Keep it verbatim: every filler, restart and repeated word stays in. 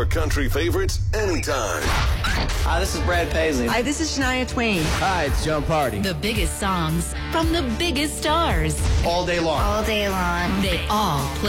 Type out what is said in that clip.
your country favorites anytime. Hi, this is Brad Paisley. Hi, this is Shania Twain. Hi, it's Joan Party. The biggest songs from the biggest stars. All day long. All day long. They all play.